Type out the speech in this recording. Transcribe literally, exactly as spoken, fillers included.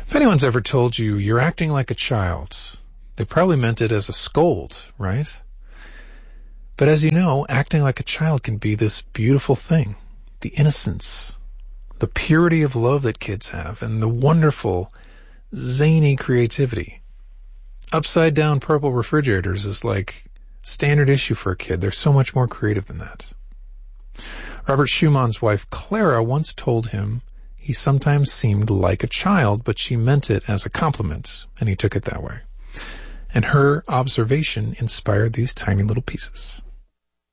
If anyone's ever told you you're acting like a child, they probably meant it as a scold, right? But as you know, acting like a child can be this beautiful thing. The innocence, the purity of love that kids have, and the wonderful, zany creativity. Upside down purple refrigerators is like standard issue for a kid. They're so much more creative than that. Robert Schumann's wife, Clara, once told him he sometimes seemed like a child, but she meant it as a compliment, and he took it that way. And her observation inspired these tiny little pieces.